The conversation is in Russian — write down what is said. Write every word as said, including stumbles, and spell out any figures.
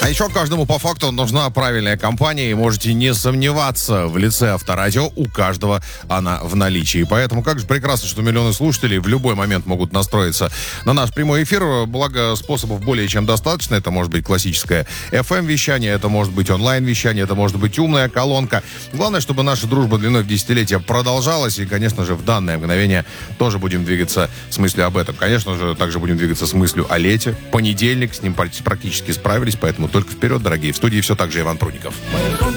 А еще каждому по факту нужна правильная компания, и можете не сомневаться, в лице Авторадио у каждого она в наличии. Поэтому как же прекрасно, что миллионы слушателей в любой момент могут настроиться на наш прямой эфир. Благо, способов более чем достаточно. Это может быть классическое эф эм-вещание, это может быть онлайн-вещание, это может быть умная колонка. Главное, чтобы наша дружба длиной в десятилетия продолжалась. И, конечно же, в данное мгновение тоже будем двигаться с мыслью об этом. Конечно же, также будем двигаться с мыслью о лете. Понедельник, с ним практически справились, поэтому только вперед, дорогие. В студии все так же Иван Прудников.